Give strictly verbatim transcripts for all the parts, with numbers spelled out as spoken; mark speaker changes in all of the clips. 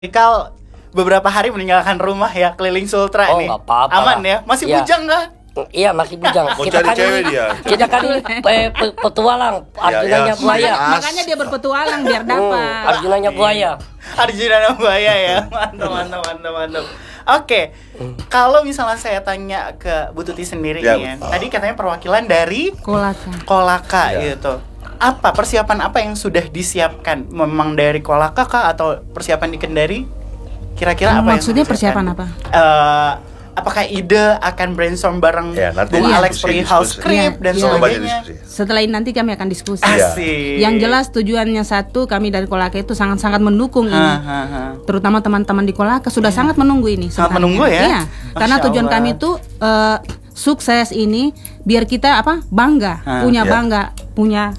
Speaker 1: Kal beberapa hari meninggalkan rumah ya, keliling Sultra
Speaker 2: Oh,
Speaker 1: nih.
Speaker 2: nggak apa-apa
Speaker 1: Aman
Speaker 2: lah.
Speaker 1: ya? Masih
Speaker 2: Iya.
Speaker 1: bujang nggak?
Speaker 2: Iya masih bujang.
Speaker 3: Mau
Speaker 2: Kita
Speaker 3: cari
Speaker 2: kan
Speaker 3: cewek
Speaker 2: ini,
Speaker 3: dia.
Speaker 2: kita kan ini pe- pe- petualang, Arjunanya
Speaker 3: ya.
Speaker 2: buaya.
Speaker 3: Mas.
Speaker 4: Makanya dia berpetualang biar
Speaker 2: Hmm,
Speaker 4: dapat.
Speaker 2: Arjunanya buaya.
Speaker 1: Arjuna dan buaya ya. Mantap, mantap, mantap, mantap. Oke, kalau misalnya saya tanya ke Bu Tuti sendiri
Speaker 3: Ya,
Speaker 1: nih ya,
Speaker 3: betul.
Speaker 1: tadi katanya perwakilan dari
Speaker 4: Kolaka.
Speaker 1: Kolaka
Speaker 3: Ya.
Speaker 1: gitu. Apa persiapan apa yang sudah disiapkan? Memang dari Kolaka kah atau persiapan di Kendari? Kira-kira apa
Speaker 4: Maksudnya
Speaker 1: yang
Speaker 4: persiapan
Speaker 1: disiapkan?
Speaker 4: apa?
Speaker 1: Eh, apakah ide akan brainstorm bareng
Speaker 3: Ya, nanti
Speaker 1: Bung
Speaker 4: diskusi,
Speaker 1: Alex perihal
Speaker 3: diskusi.
Speaker 1: skrip
Speaker 4: Iya,
Speaker 1: dan
Speaker 4: iya.
Speaker 3: Coba baca
Speaker 1: sebagainya?
Speaker 3: diskusi.
Speaker 4: Setelah ini nanti kami akan diskusi.
Speaker 3: Iya.
Speaker 1: Asik.
Speaker 4: Yang jelas tujuannya satu, kami dari Kolaka itu sangat-sangat mendukung
Speaker 1: Ha,
Speaker 4: ini.
Speaker 1: ha, ha.
Speaker 4: Terutama teman-teman di Kolaka sudah sangat menunggu ini.
Speaker 1: Sangat
Speaker 4: sebenarnya.
Speaker 1: menunggu ya?
Speaker 4: Iya, karena
Speaker 1: Masya
Speaker 4: tujuan
Speaker 1: Allah.
Speaker 4: kami itu eh, sukses ini biar kita apa bangga,
Speaker 1: Ah,
Speaker 4: punya
Speaker 3: iya.
Speaker 4: bangga, punya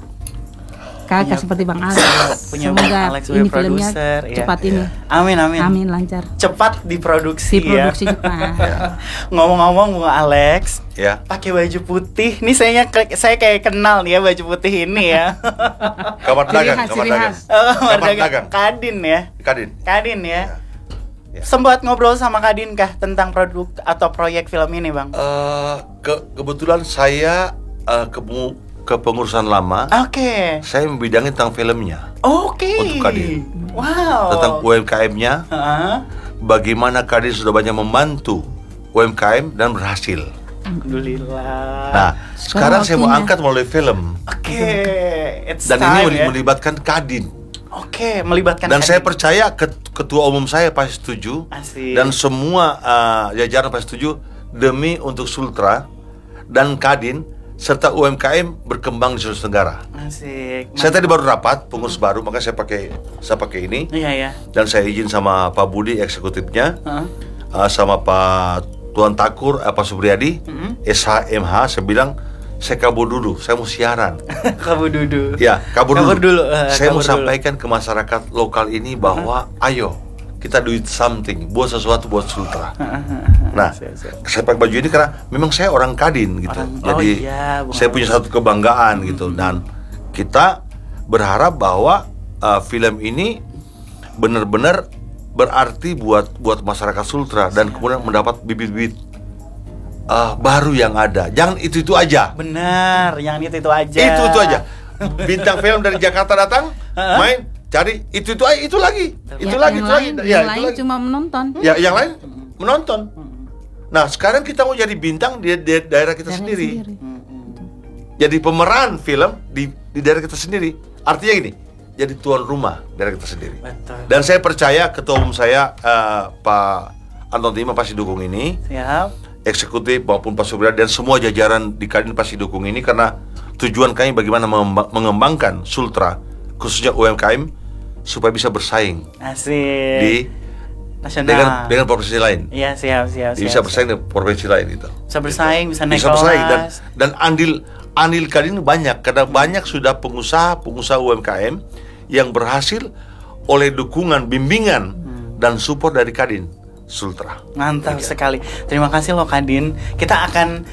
Speaker 4: kakak
Speaker 1: Punya-
Speaker 4: seperti Bang Alex.
Speaker 1: Punya Bang
Speaker 4: Semoga
Speaker 1: Alex
Speaker 4: ini
Speaker 1: sebagai
Speaker 4: filmnya
Speaker 1: produser, ya.
Speaker 4: cepat ini.
Speaker 1: Amin, amin.
Speaker 4: Amin lancar.
Speaker 1: Cepat diproduksi,
Speaker 4: Diproduksi
Speaker 1: ya.
Speaker 4: cepat.
Speaker 1: Ngomong-ngomong Bung Alex,
Speaker 3: Ya.
Speaker 1: pakai baju putih. Nih saya saya kayak kenal nih ya baju putih ini ya.
Speaker 3: Kamar
Speaker 4: Ciri
Speaker 3: dagang,
Speaker 4: khas,
Speaker 3: kamar
Speaker 4: ciri
Speaker 3: dagang.
Speaker 4: khas.
Speaker 1: Oh,
Speaker 3: Kamar
Speaker 1: dagang.
Speaker 3: dagang.
Speaker 1: Kadin ya.
Speaker 3: Kadin.
Speaker 1: Kadin ya.
Speaker 3: Ya. Ya.
Speaker 1: Sempat ngobrol sama Kadin kah tentang produk atau proyek film ini, Bang?
Speaker 3: Eh, ke- kebetulan saya eh, ke kepengurusan lama,
Speaker 1: Oke.
Speaker 3: saya membidangi tentang filmnya,
Speaker 1: Oke.
Speaker 3: Untuk Kadin.
Speaker 1: Wow.
Speaker 3: tentang U M K M-nya,
Speaker 1: Heeh.
Speaker 3: bagaimana Kadin sudah banyak membantu U M K M dan berhasil.
Speaker 1: Alhamdulillah.
Speaker 3: Nah, sekarang saya mau
Speaker 4: waktunya.
Speaker 3: angkat melalui film,
Speaker 1: Oke. It's
Speaker 3: dan
Speaker 1: time,
Speaker 3: ini
Speaker 1: ya.
Speaker 3: melibatkan Kadin.
Speaker 1: Oke, melibatkan
Speaker 3: Dan saya
Speaker 1: Kadin.
Speaker 3: percaya ket- ketua umum saya pasti setuju,
Speaker 1: Asik.
Speaker 3: dan semua uh, jajaran pasti setuju demi untuk Sultra dan Kadin serta U M K M berkembang di Sulawesi Tenggara.
Speaker 1: Asik.
Speaker 3: Saya tadi baru rapat pengurus baru, maka saya pakai saya pakai ini,
Speaker 1: Iya ya.
Speaker 3: dan saya izin sama Pak Budi eksekutifnya,
Speaker 1: Heeh.
Speaker 3: uh, sama Pak Tuan Takur, uh, Pak Subriyadi,
Speaker 1: Mhm.
Speaker 3: S H M H. Saya bilang saya kabur dulu, saya mau siaran.
Speaker 1: Kamu duduk.
Speaker 3: Ya, kabur,
Speaker 1: Kabur
Speaker 3: dulu.
Speaker 1: dulu, eh,
Speaker 3: Saya
Speaker 1: kabur
Speaker 3: mau
Speaker 1: dulu.
Speaker 3: sampaikan ke masyarakat lokal ini bahwa ayo kita do it something, buat sesuatu buat Sultra. Nah,
Speaker 1: Siap, siap.
Speaker 3: saya pakai baju ini karena memang saya orang Kadin gitu.
Speaker 1: Orang- oh
Speaker 3: Jadi
Speaker 1: iya, Bung
Speaker 3: saya
Speaker 1: Alex.
Speaker 3: punya satu kebanggaan gitu, dan kita berharap bahwa uh, film ini benar-benar berarti buat buat masyarakat Sultra dan kemudian mendapat bibit-bibit uh, baru yang ada. Jangan itu-itu aja.
Speaker 1: Benar, yang itu itu aja.
Speaker 3: Itu itu aja. Bintang film dari Jakarta datang,
Speaker 1: Heeh.
Speaker 3: main, cari itu itu aja, itu lagi, itu
Speaker 4: Ya,
Speaker 3: lagi,
Speaker 4: yang
Speaker 3: itu lagi,
Speaker 4: lain,
Speaker 3: ya,
Speaker 4: yang
Speaker 3: itu
Speaker 4: lain
Speaker 3: lagi.
Speaker 4: cuma menonton.
Speaker 3: Ya, yang lain menonton. Nah, sekarang kita mau jadi bintang di, di daerah kita
Speaker 4: Daerah
Speaker 3: sendiri.
Speaker 4: sendiri.
Speaker 3: Jadi pemeran film di di daerah kita sendiri. Artinya gini, jadi tuan rumah daerah kita sendiri.
Speaker 1: Betul.
Speaker 3: Dan saya percaya ketua umum saya eh, Pak Anton Tima pasti dukung ini.
Speaker 1: Siap.
Speaker 3: Eksekutif maupun Pak Subriyadi dan semua jajaran di Kadin pasti dukung ini, karena tujuan kami bagaimana memba- mengembangkan Sultra khususnya U M K M supaya bisa bersaing
Speaker 1: Asik.
Speaker 3: di
Speaker 1: nasional.
Speaker 3: dengan dengan provinsi lain.
Speaker 1: Iya, siap, siap,
Speaker 3: Dia
Speaker 1: siap.
Speaker 3: bisa bersaing dengan provinsi lain gitu.
Speaker 1: Bisa bersaing, bisa naik
Speaker 3: Bisa bersaing dan
Speaker 1: kelas.
Speaker 3: dan andil andil Kadin banyak karena banyak sudah pengusaha-pengusaha U M K M yang berhasil oleh dukungan, bimbingan dan support dari Kadin Sultra.
Speaker 1: Mantap
Speaker 3: Demikian.
Speaker 1: sekali. Terima kasih loh Kadin. Kita akan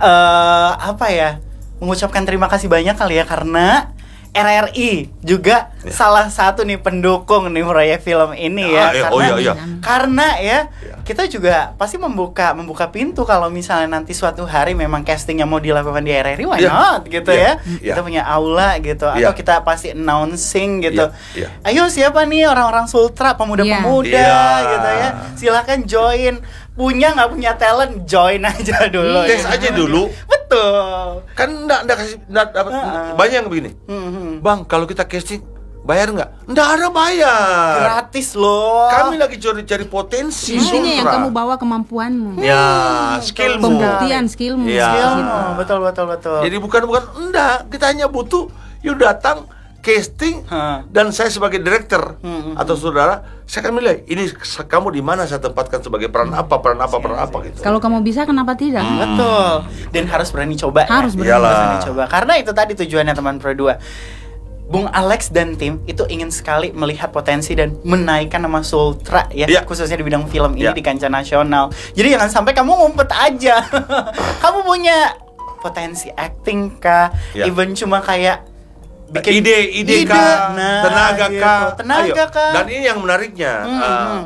Speaker 1: eh apa ya? Mengucapkan terima kasih banyak kali ya, karena R R I juga
Speaker 3: Ya.
Speaker 1: salah satu nih pendukung nih proyek film ini ya.
Speaker 3: Ah, eh,
Speaker 1: karena,
Speaker 3: oh iya, iya.
Speaker 1: karena ya
Speaker 3: Ya.
Speaker 1: kita juga pasti membuka membuka pintu kalau misalnya nanti suatu hari memang castingnya mau dilakukan di R R I, why
Speaker 3: Ya.
Speaker 1: not gitu
Speaker 3: Ya.
Speaker 1: ya.
Speaker 3: Ya.
Speaker 1: Kita punya aula gitu, atau
Speaker 3: Ya.
Speaker 1: kita pasti announcing gitu.
Speaker 3: Ya. Ya.
Speaker 1: Ayo siapa nih orang-orang Sultra, pemuda-pemuda
Speaker 3: Iya.
Speaker 1: gitu ya. Silakan join. Punya nggak punya talent, join aja dulu.
Speaker 3: Tes
Speaker 1: ya.
Speaker 3: aja dulu.
Speaker 1: Betul.
Speaker 3: Kan enggak enggak kasih enggak dapat
Speaker 1: Heeh.
Speaker 3: banyak yang begini.
Speaker 1: Hmm, hmm.
Speaker 3: Bang, kalau kita casting bayar nggak? Enggak ada bayar.
Speaker 1: Gratis loh.
Speaker 3: Kami lagi cari cari potensi
Speaker 4: Intinya yang
Speaker 3: Sultra.
Speaker 4: kamu bawa kemampuanmu.
Speaker 3: Ya, skillmu.
Speaker 4: Pembuktian skillmu.
Speaker 3: Iya.
Speaker 4: di
Speaker 1: Skill,
Speaker 4: situ.
Speaker 1: betul betul betul.
Speaker 3: Jadi bukan bukan enggak, kita hanya butuh yuk datang casting
Speaker 1: Hah.
Speaker 3: dan saya sebagai director
Speaker 1: Hmm, hmm,
Speaker 3: atau saudara, saya akan milih ini se- kamu di mana saya tempatkan sebagai peran apa, peran apa, peran apa gitu.
Speaker 4: Kalau kamu bisa kenapa tidak?
Speaker 1: Betul. Dan harus berani coba.
Speaker 4: Harus
Speaker 1: ya.
Speaker 4: berani.
Speaker 3: Iyalah.
Speaker 1: Harus berani coba. Karena itu tadi tujuannya teman Pro dua. Bung Alex dan tim itu ingin sekali melihat potensi dan menaikkan nama Sultra ya,
Speaker 3: Iya.
Speaker 1: khususnya di bidang film ini
Speaker 3: Iya.
Speaker 1: di kancah nasional. Jadi jangan sampai kamu ngumpet aja. Kamu punya potensi acting kah?
Speaker 3: Iya.
Speaker 1: Even cuma kayak bikin
Speaker 3: ide, ide,
Speaker 1: ide.
Speaker 3: kah,
Speaker 1: Nah,
Speaker 3: tenaga
Speaker 1: gitu.
Speaker 3: kah,
Speaker 1: Tenaga
Speaker 3: Ayo.
Speaker 1: kah.
Speaker 3: Dan ini yang menariknya,
Speaker 1: Hmm,
Speaker 3: uh,
Speaker 1: hmm.